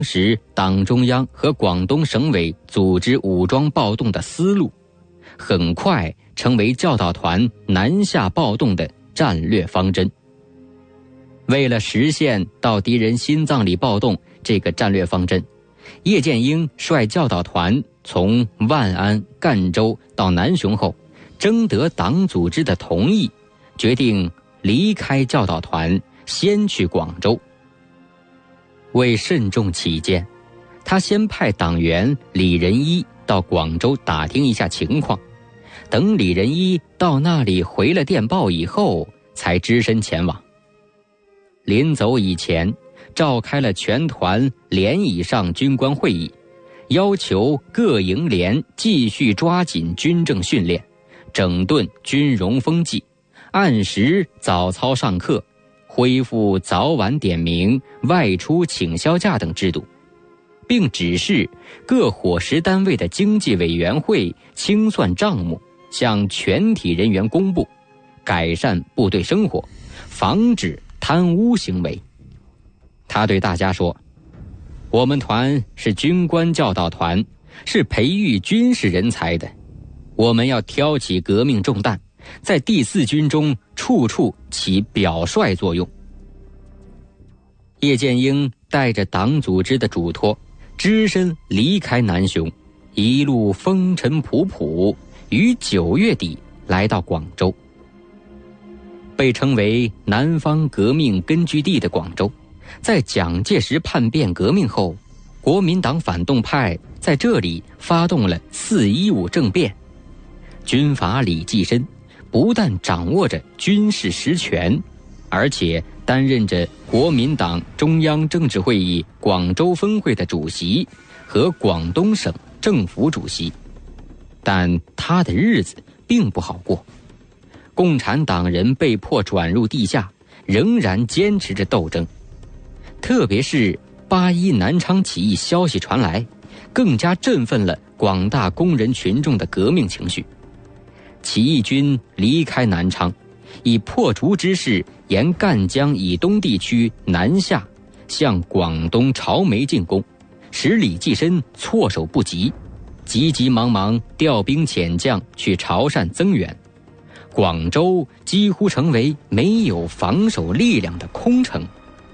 时党中央和广东省委组织武装暴动的思路，很快成为教导团南下暴动的战略方针。为了实现到敌人心脏里暴动这个战略方针，叶剑英率教导团从万安、赣州到南雄后，征得党组织的同意，决定离开教导团，先去广州。为慎重起见，他先派党员李仁一到广州打听一下情况，等李仁一到那里回了电报以后，才只身前往。临走以前，召开了全团连以上军官会议，要求各营连继续抓紧军政训练，整顿军容风纪，按时早操上课，恢复早晚点名、外出请销假等制度，并指示各伙食单位的经济委员会清算账目，向全体人员公布，改善部队生活，防止贪污行为。他对大家说，我们团是军官教导团，是培育军事人才的，我们要挑起革命重担，在第4军中处处起表率作用。叶剑英带着党组织的嘱托，只身离开南雄，一路风尘仆仆，于9月底来到广州。被称为南方革命根据地的广州，在蒋介石叛变革命后，国民党反动派在这里发动了4.15政变。军阀李济深不但掌握着军事实权，而且担任着国民党中央政治会议广州分会的主席和广东省政府主席，但他的日子并不好过。共产党人被迫转入地下，仍然坚持着斗争。特别是81南昌起义消息传来，更加振奋了广大工人群众的革命情绪。起义军离开南昌，以破竹之势沿赣江以东地区南下，向广东潮梅进攻，使李济深措手不及，急急忙忙调兵遣将去潮汕增援。广州几乎成为没有防守力量的空城。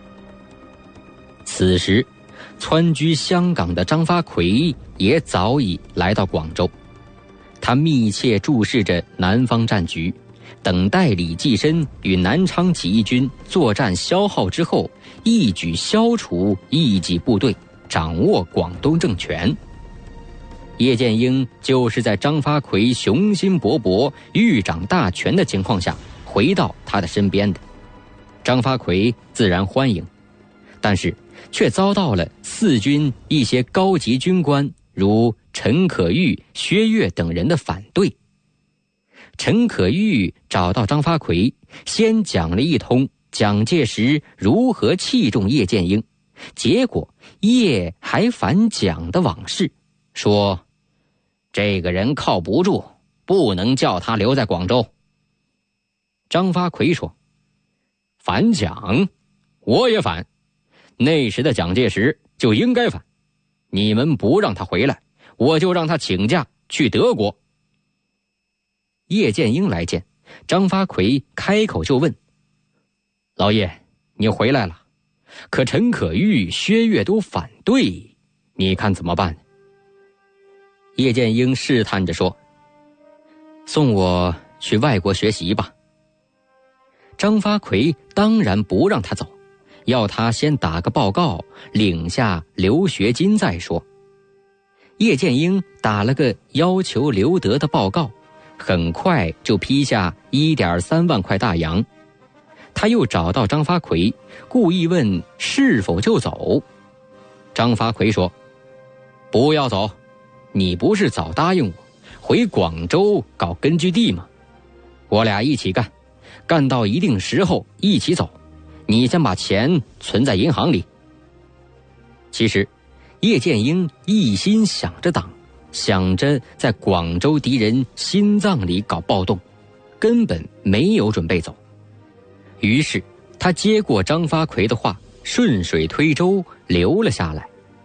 此时，窜居香港的张发奎也早已来到广州，他密切注视着南方战局，等待李济深与南昌起义军作战消耗之后，一举消除异己部队，掌握广东政权。叶剑英就是在张发奎雄心勃勃、欲掌大权的情况下回到他的身边的。张发奎自然欢迎，但是却遭到了4军一些高级军官如陈可玉、薛岳等人的反对。陈可玉找到张发奎，先讲了一通蒋介石如何器重叶剑英，结果叶还反蒋的往事，说这个人靠不住，不能叫他留在广州。张发奎说，反蒋，我也反，那时的蒋介石就应该反，你们不让他回来，我就让他请假去德国。叶剑英来见，张发奎开口就问，老叶，你回来了，可陈可玉、薛岳都反对，你看怎么办？叶剑英试探着说，送我去外国学习吧。张发奎当然不让他走，要他先打个报告，领下留学金再说。叶剑英打了个要求留德的报告，很快就批下1.3万块大洋。他又找到张发奎，故意问是否就走。张发奎说，不要走，你不是早答应我回广州搞根据地吗？我俩一起干，干到一定时候一起走，你先把钱存在银行里。其实叶剑英一心想着党，想着在广州敌人心脏里搞暴动，根本没有准备走。于是他接过张发奎的话，顺水推舟留了下来。